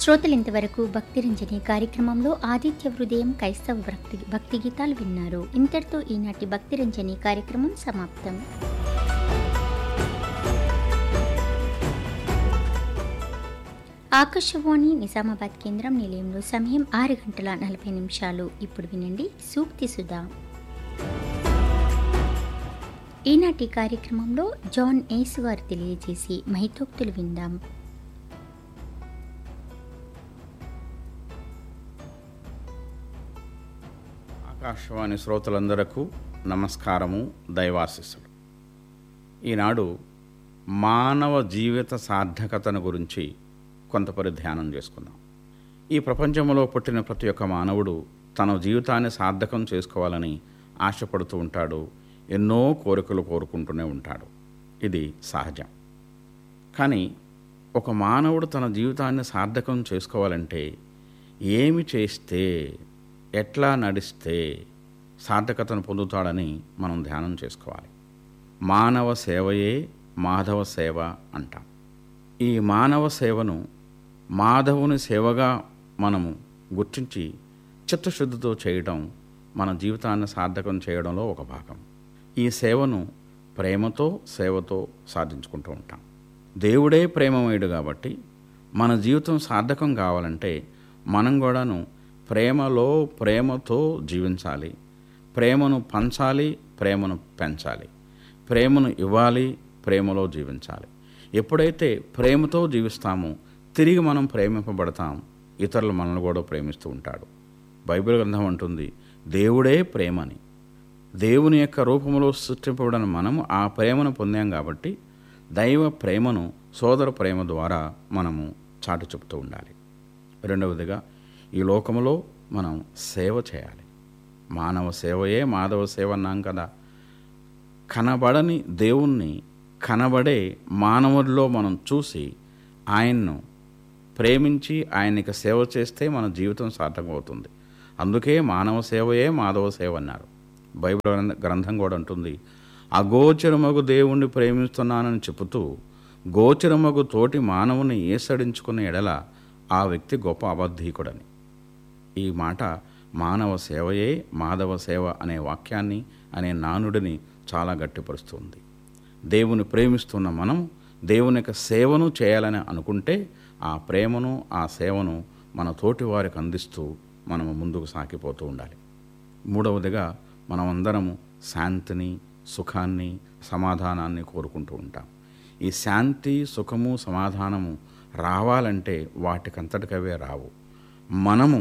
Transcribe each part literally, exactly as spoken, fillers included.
శ్రోతలు ఇంతవరకు భక్తిరంజని కార్యక్రమంలో ఆదిత్య హృదయం క్రైస్తవ భక్తి భక్తి గీతాలు విన్నారు. ఇంతటితో ఈనాటి భక్తిరంజని కార్యక్రమం సమాప్తం. ఆకాశవాణి నిజామాబాద్ కేంద్రం నిలయంలో సమయం ఆరు గంటల నలభై నిమిషాలు. ఇప్పుడు వినండి సూక్తి సుధా. ఈనాటి కార్యక్రమంలో జాన్ ఏసు గారు తెలియజేసి మహితోక్తులు విందాం. ఆకాశవాణి శ్రోతలందరకు నమస్కారము, దైవాశీస్సులు. ఈనాడు మానవ జీవిత సార్థకతను గురించి కొంత పరిధ్యానం చేసుకుందాం. ఈ ప్రపంచంలో పుట్టిన ప్రతి ఒక్క మానవుడు తన జీవితాన్ని సార్థకం చేసుకోవాలని ఆశపడుతూ ఉంటాడు. ఎన్నో కోరికలు కోరుకుంటూనే ఉంటాడు. ఇది సహజం. కానీ ఒక మానవుడు తన జీవితాన్ని సార్థకం చేసుకోవాలంటే ఏమి చేస్తే, ఎట్లా నడిస్తే సార్థకతను పొందుతాడని మనం ధ్యానం చేసుకోవాలి. మానవ సేవయే మాధవ సేవ అంటాం. ఈ మానవ సేవను మాధవుని సేవగా మనము గుర్తించి చిత్తశుద్ధితో చేయడం మన జీవితాన్ని సార్థకం చేయడంలో ఒక భాగం. ఈ సేవను ప్రేమతో సేవతో సాధించుకుంటూ ఉంటాం. దేవుడే ప్రేమమయుడు కాబట్టి మన జీవితం సార్థకం కావాలంటే మనం కూడాను ప్రేమలో ప్రేమతో జీవించాలి. ప్రేమను పంచాలి, ప్రేమను పెంచాలి, ప్రేమను ఇవ్వాలి, ప్రేమలో జీవించాలి. ఎప్పుడైతే ప్రేమతో జీవిస్తామో తిరిగి మనం ప్రేమింపబడతాం. ఇతరులు మనల్ని కూడా ప్రేమిస్తూ ఉంటాడు. బైబిల్ గ్రంథం అంటుంది దేవుడే ప్రేమని. దేవుని యొక్క రూపంలో సృష్టింపబడిన మనము ఆ ప్రేమను పొందాం కాబట్టి దైవ ప్రేమను సోదర ప్రేమ ద్వారా మనము చాటి చెప్తూ ఉండాలి. రెండవదిగా ఈ లోకంలో మనం సేవ చేయాలి. మానవ సేవయే మాధవ సేవ అన్నాం కదా. కనబడని దేవుణ్ణి కనబడే మానవుడిలో మనం చూసి ఆయన్ను ప్రేమించి ఆయనకి సేవ చేస్తే మన జీవితం సార్థకమవుతుంది. అందుకే మానవ సేవయే మాధవ సేవ అన్నారు. బైబిల్ గ్రంథం కూడా అంటుంది అగోచరమగు దేవుణ్ణి ప్రేమిస్తున్నానని చెబుతూ గోచరమగు తోటి మానవుని ఏసడించుకునే ఎడల ఆ వ్యక్తి గొప్ప అబద్ధీకుడని. ఈ మాట మానవ సేవయే మాధవ సేవ అనే వాక్యాన్ని, అనే నానుడిని చాలా గట్టిపరుస్తుంది. దేవుని ప్రేమిస్తున్న మనం దేవుని యొక్క సేవను చేయాలని అనుకుంటే ఆ ప్రేమను, ఆ సేవను మన తోటి వారికి అందిస్తూ మనము ముందుకు సాగిపోతూ ఉండాలి. మూడవదిగా మనమందరము శాంతిని, సుఖాన్ని, సమాధానాన్ని కోరుకుంటూ ఉంటాం. ఈ శాంతి, సుఖము, సమాధానము రావాలంటే వాటికంతటికవే రావు. మనము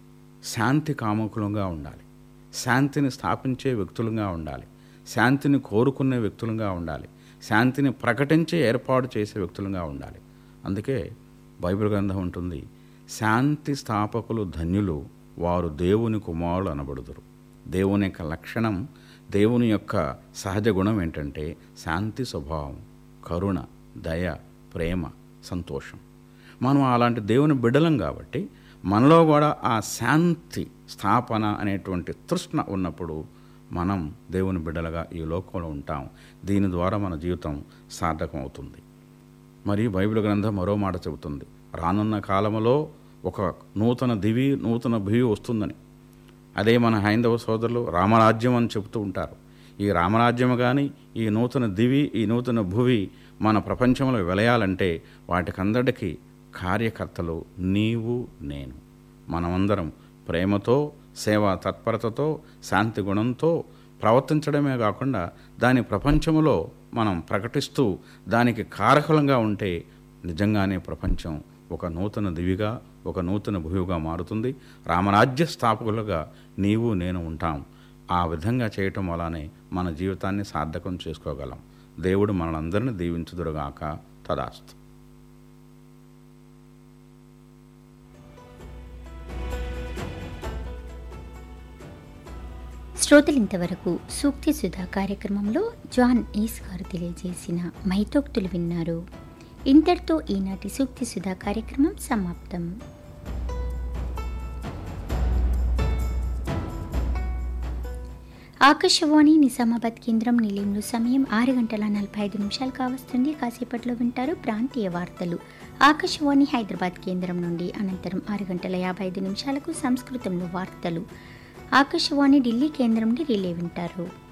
శాంతి కాముకులుగా ఉండాలి. శాంతిని స్థాపించే వ్యక్తులుగా ఉండాలి. శాంతిని కోరుకునే వ్యక్తులుగా ఉండాలి. శాంతిని ప్రకటించే ఏర్పాటు చేసే వ్యక్తులుగా ఉండాలి. అందుకే బైబిల్ గ్రంథం ఉంటుంది శాంతి స్థాపకులు ధన్యులు, వారు దేవుని కుమారులు అనబడుదురు. దేవుని యొక్క లక్షణం, దేవుని యొక్క సహజ గుణం ఏంటంటే శాంతి స్వభావం, కరుణ, దయ, ప్రేమ, సంతోషం. మనం అలాంటి దేవుని బిడ్డలం కాబట్టి మనలో కూడా ఆ శాంతి స్థాపన అనేటువంటి తృష్ణ ఉన్నప్పుడు మనం దేవుని బిడ్డలుగా ఈ లోకంలో ఉంటాం. దీని ద్వారా మన జీవితం సార్థకం అవుతుంది. మరి బైబిల్ గ్రంథం మరో మాట చెబుతుంది రానున్న కాలంలో ఒక నూతన దివి, నూతన భువి వస్తుందని. అదే మన హైందవ సోదరులు రామరాజ్యం అని చెబుతూ ఉంటారు. ఈ రామరాజ్యం కానీ, ఈ నూతన దివి, ఈ నూతన భువి మన ప్రపంచంలో వెలయాలంటే వాటికందరికీ కార్యకర్తలు నీవు, నేను. మనమందరం ప్రేమతో, సేవా తత్పరతతో, శాంతి గుణంతో ప్రవర్తించడమే కాకుండా దాని ప్రపంచంలో మనం ప్రకటిస్తూ దానికి కారకులంగా ఉంటే నిజంగానే ప్రపంచం ఒక నూతన దివిగా, ఒక నూతన భూమిగా మారుతుంది. రామరాజ్య స్థాపకులుగా నీవు, నేను ఉంటాం. ఆ విధంగా చేయటం వల్లనే మన జీవితాన్ని సార్థకం చేసుకోగలం. దేవుడు మనందరినీ దీవించుదురుగాక. తదాస్తు. శ్రోతలింతవరకు సూక్తి సుధా కార్యక్రమంలో జాన్ ఏస్ గారు తెలియజేసిన మహితోక్తులు విన్నారు. ఇంతటితో ఈనాటి సూక్తి సుధా కార్యక్రమం సమాప్తం. ఆకాశవాణి నిజామాబాద్ కేంద్రం నిలయంలో సమయం ఆరు గంటల నలభై ఐదు నిమిషాలు కావస్తుంది. కాసేపట్లో వింటారు ప్రాంతీయ వార్తలు. ఆకాశవాణి హైదరాబాద్ కేంద్రం నుండి అనంతరం ఆరు గంటల యాభై ఐదు నిమిషాలకు సంస్కృతంలో వార్తలు ఆకాశవాణి ఢిల్లీ కేంద్రం నుండి రిలే వింటారు.